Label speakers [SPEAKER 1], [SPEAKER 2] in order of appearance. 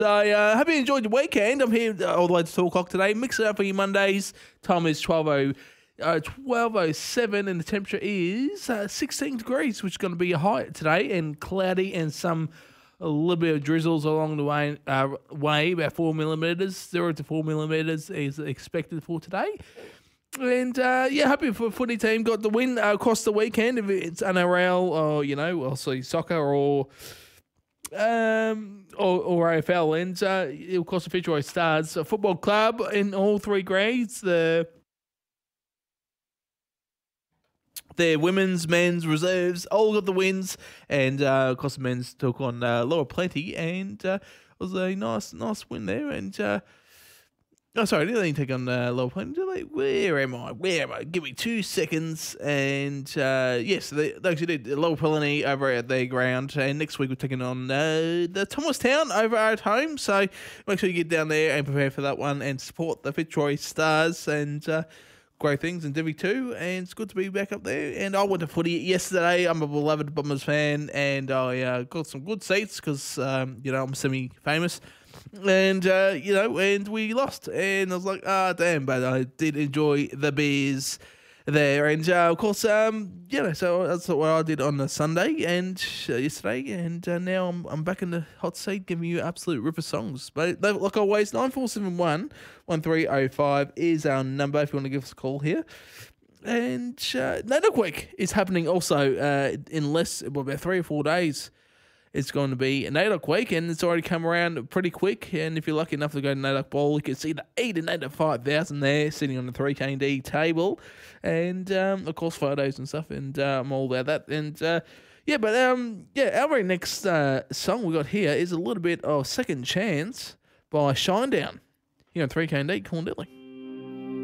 [SPEAKER 1] So, hope you enjoyed your weekend. I'm here all the way to 2 o'clock today. Mix it up for you Mondays. Time is 12:07 and the temperature is 16 degrees, which is going to be a high today, and cloudy and a little bit of drizzles along the way, about 4 millimetres, 0 to 4 millimetres is expected for today. And happy for footy team got the win across the weekend. If it's NRL or also soccer or AFL, and of course the Fitzroy Stars Football Club in all three grades. Their women's, men's, reserves all got the wins, and of course the men's took on Lower Plenty, and it was a nice win there. And didn't take on Lower Plenty. Where am I? Give me 2 seconds. And yes, they actually did Lower Plenty over at their ground, and next week we're taking on the Thomastown over at home. So make sure you get down there and prepare for that one and support the Fitzroy Stars and great things in Divi 2, and it's good to be back up there. And I went to footy yesterday. I'm a beloved Bombers fan, and I got some good seats because, I'm semi-famous. And, and we lost. And I was like, damn, but I did enjoy the beers there. And, of course, so that's what I did on the Sunday and yesterday. And now I'm back in the hot seat giving you absolute ripper songs. But like always, 9471 1305 is our number if you want to give us a call here. And NAIDOC Week is happening also in about 3 or 4 days. It's going to be a NAIDOC Week, and it's already come around pretty quick. And if you're lucky enough to go to NAIDOC Bowl, you can see the 8 and 8 to 5,000 there sitting on the 3KD table. And, of course, photos and stuff, and I'm all about that. And, our very next song we got here is a little bit of Second Chance by Shinedown here on 3KD, Corndelly.